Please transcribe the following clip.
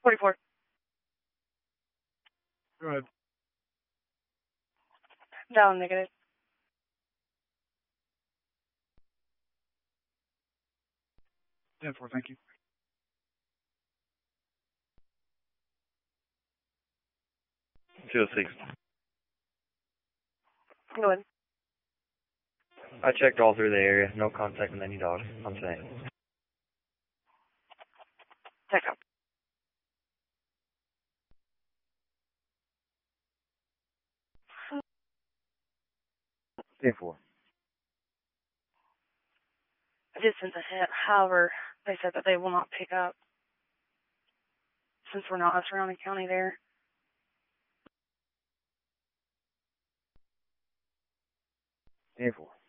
44. Go ahead. Down negative. Ten four. Thank you. Two six. Go ahead. I checked all through the area. No contact with any dogs. I'm saying. Check out. Ten four. I did send a hit. However, they said that they will not pick up since we're not a surrounding county there. Ten four.